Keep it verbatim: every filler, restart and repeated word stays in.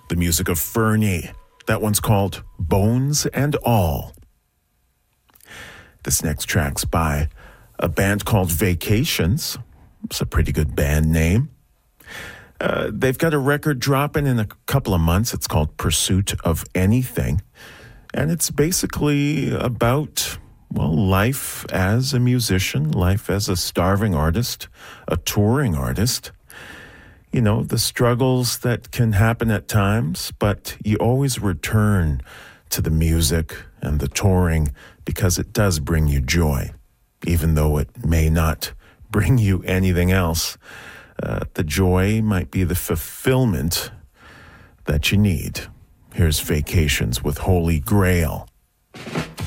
the music of Fernie. That one's called Bones and All. This next track's by a band called Vacations. It's a pretty good band name. Uh, they've got a record dropping in a couple of months. It's called Pursuit of Anything. And it's basically about, well, life as a musician, life as a starving artist, a touring artist. You know, the struggles that can happen at times, but you always return to the music and the touring because it does bring you joy, even though it may not bring you anything else. Uh, the joy might be the fulfillment that you need. Here's Vacations with Holy Grail.